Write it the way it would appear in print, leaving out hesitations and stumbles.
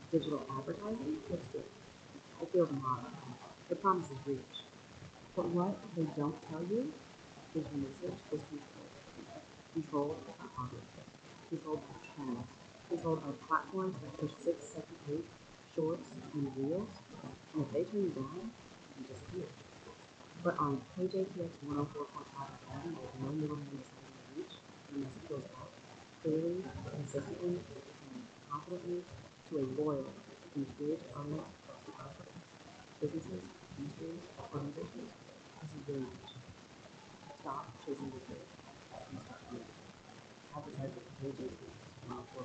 Digital advertising looks good. It feels modern. The promise is reach. But what they don't tell you is usage is controlled. Controlled by algorithms. Controlled by trends. Controlled by platforms that push 6-second hate, shorts, and reels. And if they turn you down, you disappear. But on KJTX 104.5 FM with no middleman deciding to reach, your message goes out clearly, consistently, and confidently to a loyal, engaged audience across the country. Businesses, industries, organizations, this is your message. Stop chasing the trade and start connecting. Advertise with KJTX 104.5.